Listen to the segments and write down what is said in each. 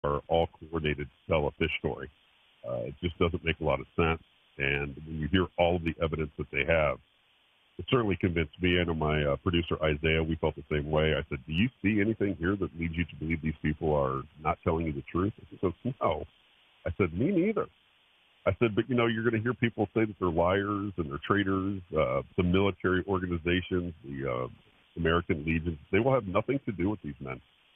are all coordinated to tell a fish story. It just doesn't make a lot of sense. And when you hear all of the evidence that they have, it certainly convinced me. I know my producer, Isaiah, we felt the same way. I said, do you see anything here that leads you to believe these people are not telling you the truth? He goes, no. I said, me neither. I said, but, you're going to hear people say that they're liars and they're traitors. The military organizations, the American Legion, they will have nothing to do with these men.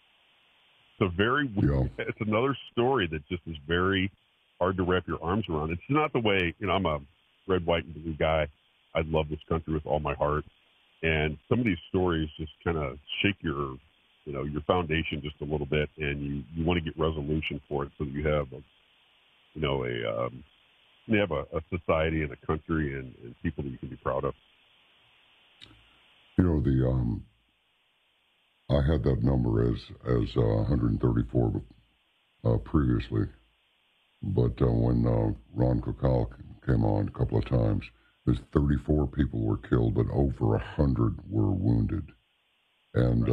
It's another story that just is very hard to wrap your arms around. It's not the way, I'm a red, white, and blue guy. I love this country with all my heart. And some of these stories just kind of shake your foundation just a little bit, and you want to get resolution for it so that you have a society and a country and people that you can be proud of. I had that number as 134 previously, but when Ron Kokal came on a couple of times, there's 34 people were killed, but over 100 were wounded. And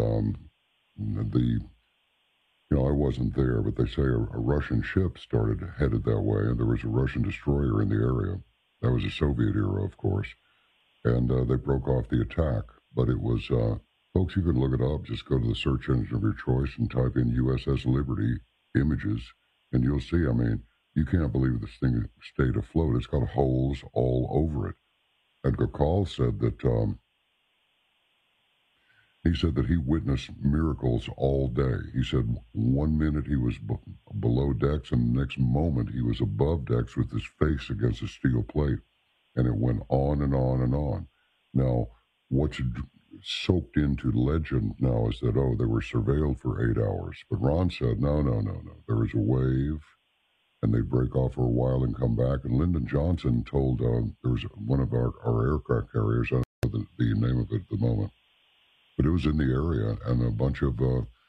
I wasn't there, but they say a Russian ship headed that way, and there was a Russian destroyer in the area. That was the Soviet era, of course. And they broke off the attack. But it was, folks, you can look it up. Just go to the search engine of your choice and type in USS Liberty images, and you'll see, you can't believe this thing stayed afloat. It's got holes all over it. And Gokal said that he witnessed miracles all day. He said 1 minute he was below decks, and the next moment he was above decks with his face against a steel plate, and it went on and on and on. Now, what's soaked into legend now is that, they were surveilled for 8 hours. But Ron said, no. There is a wave, and they break off for a while and come back. And Lyndon Johnson told, there was one of our aircraft carriers, I don't know the name of it at the moment, but it was in the area, and a bunch of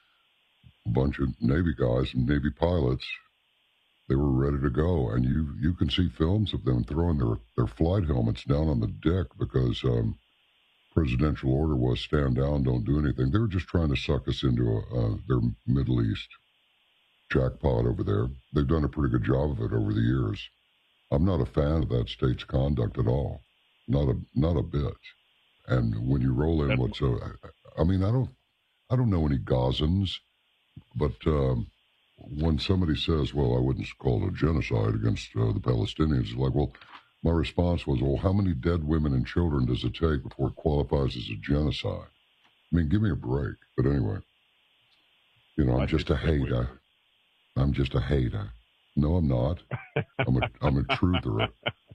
Navy guys and Navy pilots, they were ready to go. And you can see films of them throwing their flight helmets down on the deck because presidential order was stand down, don't do anything. They were just trying to suck us into their Middle East jackpot over there. They've done a pretty good job of it over the years. I'm not a fan of that state's conduct at all, not a bit. And when you roll in I don't know any Gazans, but when somebody says, well, I wouldn't call it a genocide against the Palestinians, it's like, well, my response was, well, how many dead women and children does it take before it qualifies as a genocide? Give me a break. But anyway, I'm just a hater. I'm just a hater. No, I'm not. I'm a truther.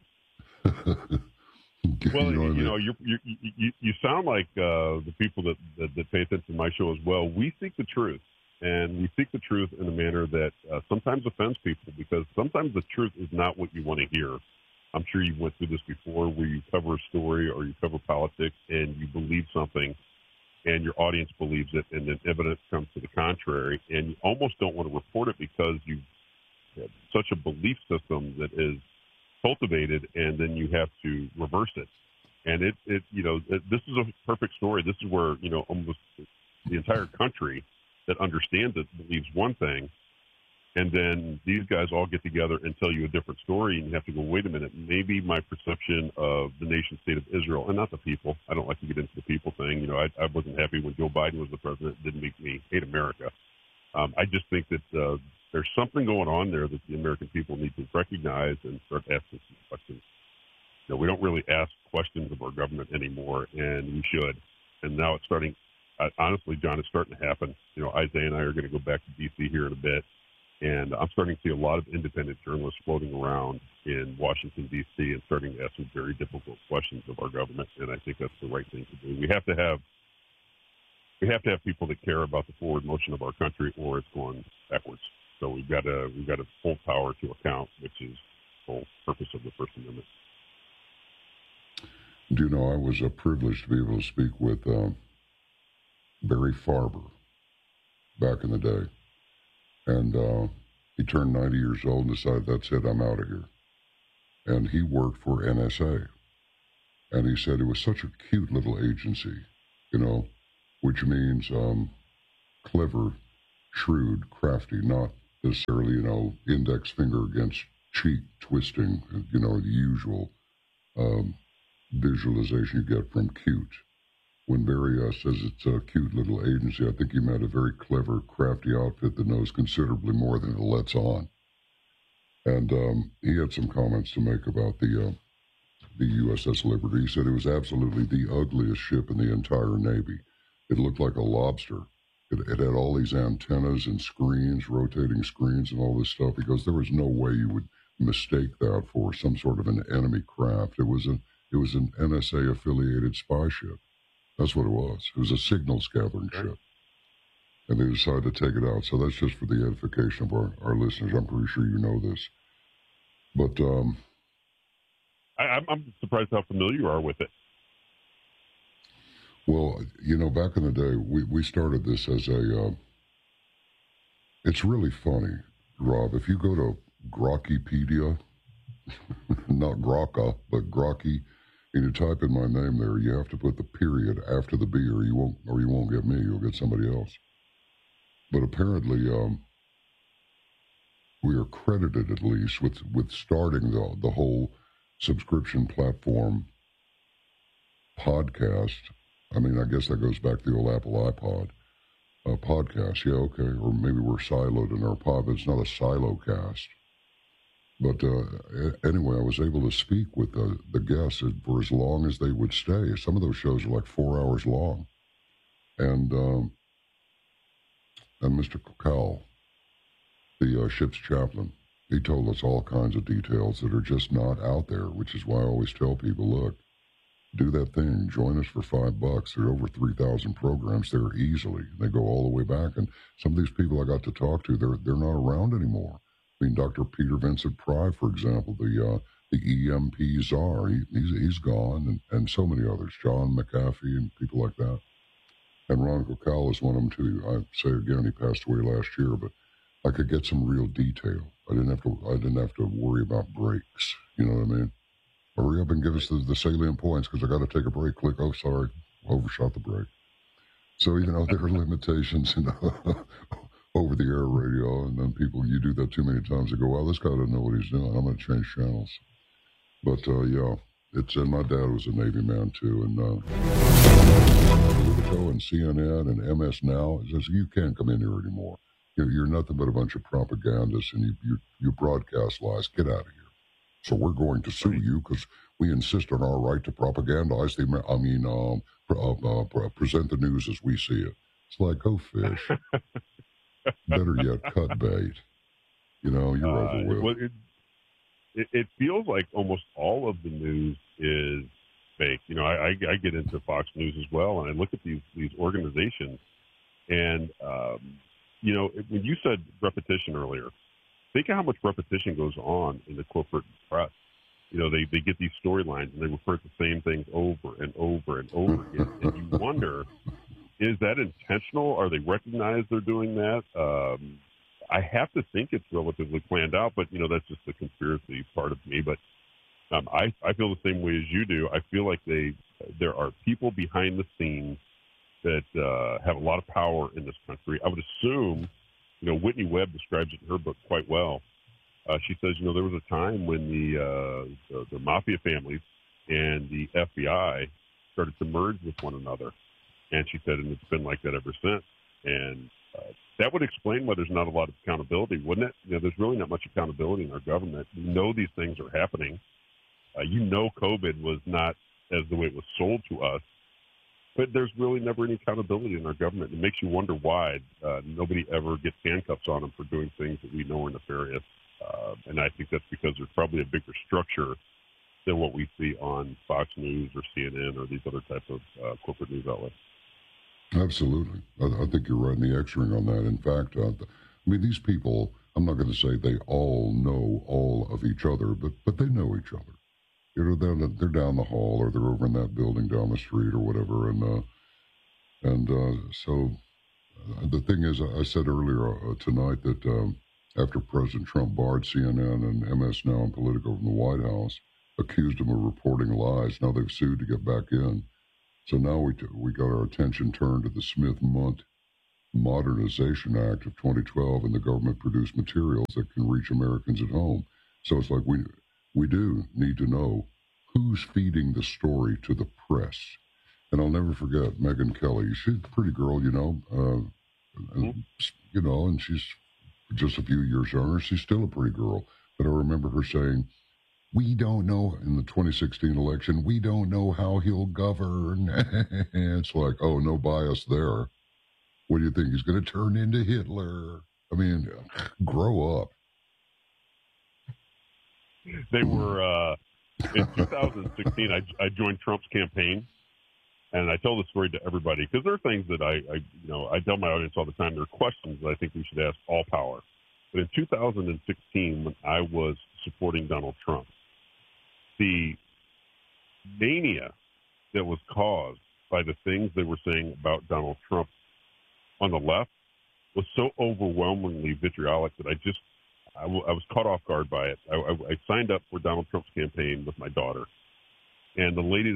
Well, you sound like the people that pay attention to my show as well. We seek the truth, and we seek the truth in a manner that sometimes offends people, because sometimes the truth is not what you want to hear. I'm sure you went through this before, where you cover a story or you cover politics and you believe something and your audience believes it, and then evidence comes to the contrary, and you almost don't want to report it because you've had such a belief system that is cultivated, and then you have to reverse it. And this is a perfect story. This is where, almost the entire country that understands it believes one thing, and then these guys all get together and tell you a different story, and you have to go, wait a minute, maybe my perception of the nation state of Israel, and not the people, I don't like to get into the people thing. I wasn't happy when Joe Biden was the president. It didn't make me hate America. I just think that there's something going on there that the American people need to recognize and start asking some questions. We don't really ask questions of our government anymore, and we should. And now it's starting, honestly, John, it's starting to happen. Isaiah and I are going to go back to D.C. here in a bit, and I'm starting to see a lot of independent journalists floating around in Washington, D.C., and starting to ask some very difficult questions of our government, and I think that's the right thing to do. We have to have people that care about the forward motion of our country, or it's going backwards. So we've got to hold power to account, which is the whole purpose of the First Amendment. Do you know, I was privileged to be able to speak with Barry Farber back in the day. And he turned 90 years old and decided, that's it, I'm out of here. And he worked for NSA. And he said it was such a cute little agency, which means clever, shrewd, crafty, not necessarily, index finger against cheek twisting, the usual visualization you get from cute. When Barry says it's a cute little agency, I think he meant a very clever, crafty outfit that knows considerably more than it lets on. And he had some comments to make about the USS Liberty. He said it was absolutely the ugliest ship in the entire Navy. It looked like a lobster. It had all these antennas and screens, rotating screens and all this stuff. He goes, there was no way you would mistake that for some sort of an enemy craft. It was an NSA-affiliated spy ship. That's what it was. It was a signals gathering ship. And they decided to take it out. So that's just for the edification of our listeners. I'm pretty sure you know this. But I'm surprised how familiar you are with it. Well, back in the day, we started this as it's really funny, Rob. If you go to Grokkipedia, not Grokka, but Grokky, and you type in my name there, you have to put the period after the B, or you won't get me. You'll get somebody else. But apparently, we are credited at least with starting the whole subscription platform podcast. I mean, I guess that goes back to the old Apple iPod podcast. Yeah, okay. Or maybe we're siloed in our pod, but it's not a silo cast. But anyway, I was able to speak with the guests for as long as they would stay. Some of those shows are like 4 hours long. And Mr. Cowell, the ship's chaplain, he told us all kinds of details that are just not out there, which is why I always tell people, look, do that thing. Join us for $5. There are over 3,000 programs there easily. They go all the way back. And some of these people I got to talk to, they're not around anymore. I mean, Dr. Peter Vincent Pry, for example, the EMP czar, he's gone, and so many others, John McAfee and people like that. And Ron Cowell is one of them too. I say again, he passed away last year, but I could get some real detail. I didn't have to worry about breaks. You know what I mean? Hurry up and give us the salient points because I got to take a break. Click. Oh, sorry, overshot the break. So there are limitations in over-the-air radio, and then you do that too many times, they go, well, this guy doesn't know what he's doing. I'm going to change channels. But, yeah, and my dad was a Navy man, too, and Politico and CNN and MS Now, says, you can't come in here anymore. You're nothing but a bunch of propagandists, and you broadcast lies. Get out of here. So we're going to sue you because we insist on our right to propagandize present the news as we see it. It's like, go fish. Better yet, cut bait. You're overwhelmed. Well, it feels like almost all of the news is fake. I get into Fox News as well, and I look at these organizations, and when you said repetition earlier, think of how much repetition goes on in the corporate press. They get these storylines and they refer to the same things over and over and over again, and you wonder, is that intentional? Are they recognize they're doing that? I have to think it's relatively planned out, but that's just the conspiracy part of me. But I feel the same way as you do. I feel like there are people behind the scenes that have a lot of power in this country. I would assume, Whitney Webb describes it in her book quite well. She says, there was a time when the mafia families and the FBI started to merge with one another. And she said, and it's been like that ever since. And that would explain why there's not a lot of accountability, wouldn't it? There's really not much accountability in our government. We know these things are happening. COVID was not as the way it was sold to us. But there's really never any accountability in our government. It makes you wonder why nobody ever gets handcuffs on them for doing things that we know are nefarious. And I think that's because there's probably a bigger structure than what we see on Fox News or CNN or these other types of corporate news outlets. Absolutely. I think you're right in the X-ring on that. In fact, these people, I'm not going to say they all know all of each other, but they know each other. They're down the hall or they're over in that building down the street or whatever. So the thing is, I said earlier tonight that after President Trump barred CNN and MS Now and Politico from the White House, accused them of reporting lies, now they've sued to get back in. So now we got our attention turned to the Smith-Mundt Modernization Act of 2012 and the government-produced materials that can reach Americans at home. So it's like we do need to know who's feeding the story to the press. And I'll never forget Megyn Kelly. She's a pretty girl, and she's just a few years younger. She's still a pretty girl. But I remember her saying, we don't know, in the 2016 election, we don't know how he'll govern. It's like, oh, no bias there. What do you think? He's going to turn into Hitler? I mean, grow up. They were, in 2016, I joined Trump's campaign, and I tell the story to everybody, because there are things that I tell my audience all the time, there are questions that I think we should ask all power. But in 2016, when I was supporting Donald Trump, the mania that was caused by the things they were saying about Donald Trump on the left was so overwhelmingly vitriolic that I was caught off guard by it. I signed up for Donald Trump's campaign with my daughter. And the lady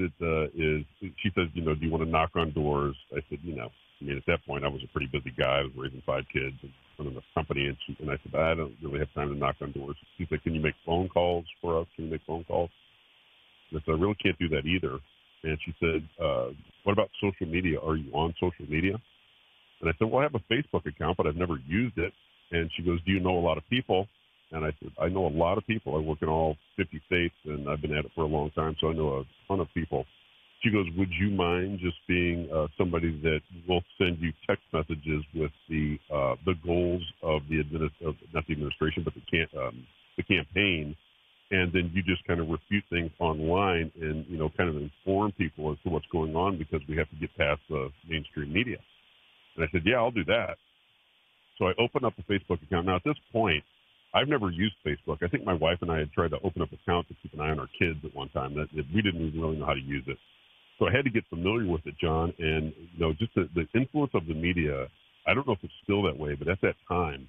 she says, do you want to knock on doors? I said, at that point, I was a pretty busy guy. I was raising 5 kids and running a company. And I said, I don't really have time to knock on doors. She said, can you make phone calls for us? Can you make phone calls? And I said, I really can't do that either. And she said, what about social media? Are you on social media? And I said, well, I have a Facebook account, but I've never used it. And she goes, do you know a lot of people? And I said, I know a lot of people. I work in all 50 states, and I've been at it for a long time, so I know a ton of people. She goes, would you mind just being somebody that will send you text messages with the goals of not the administration, but the campaign, and then you just kind of refute things online and, kind of inform people as to what's going on, because we have to get past the mainstream media. And I said, yeah, I'll do that. So I opened up a Facebook account. Now, at this point, I've never used Facebook. I think my wife and I had tried to open up an account to keep an eye on our kids at one time. That we didn't even really know how to use it. So I had to get familiar with it, John. And, just the influence of the media, I don't know if it's still that way, but at that time,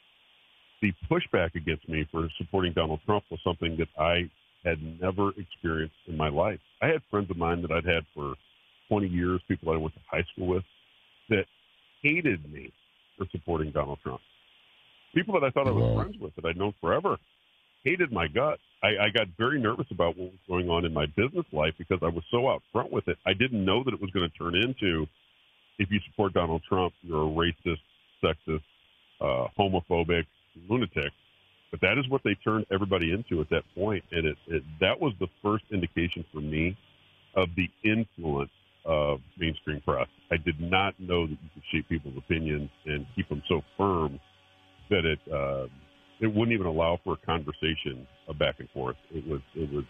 the pushback against me for supporting Donald Trump was something that I had never experienced in my life. I had friends of mine that I'd had for 20 years, people I went to high school with, that hated me for supporting Donald Trump. People that I thought I was friends with, that I'd known forever, hated my guts. I got very nervous about what was going on in my business life because I was so out front with it. I didn't know that it was going to turn into, if you support Donald Trump, you're a racist, sexist, homophobic lunatic. But that is what they turned everybody into at that point. And that was the first indication for me of the influence of mainstream press. I did not know that you could shape people's opinions and keep them so firm that it wouldn't even allow for a conversation back and forth. It was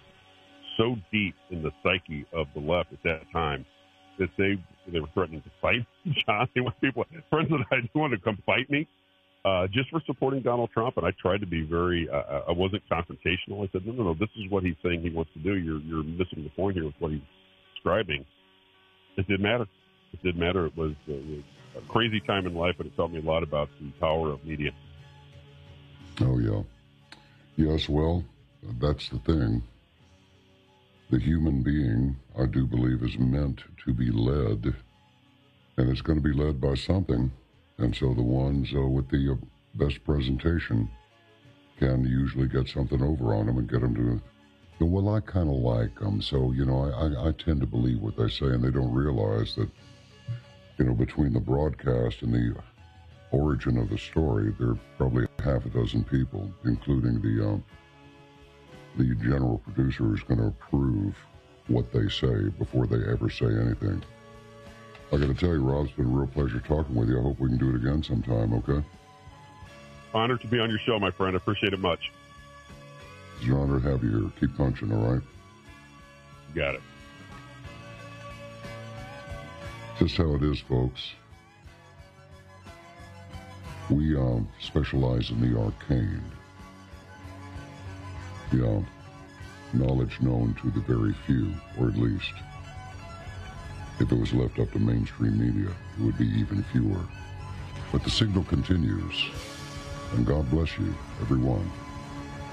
so deep in the psyche of the left at that time that they were threatening to fight John. They want people, friends that I wanted to come fight me just for supporting Donald Trump. And I tried to be I wasn't confrontational. I said, no, this is what he's saying he wants to do. You're missing the point here with what he's describing. It didn't matter. It didn't matter. It was a crazy time in life, but it taught me a lot about the power of media. Oh, yeah. Yes, well, that's the thing. The human being, I do believe, is meant to be led, and it's going to be led by something. And so the ones with the best presentation can usually get something over on them and get them to, well, I kind of like them. So, I tend to believe what they say, and they don't realize that, between the broadcast and the origin of the story, there are probably half a dozen people, including the general producer who's going to approve what they say before they ever say anything. I got to tell you, Rob, it's been a real pleasure talking with you. I hope we can do it again sometime, okay? Honored to be on your show, my friend. I appreciate it much. It's an honor to have you here. Keep punching, all right? Got it. Just how it is, folks. We specialize in the arcane. The knowledge known to the very few, or at least, if it was left up to mainstream media, it would be even fewer. But the signal continues, and God bless you, everyone.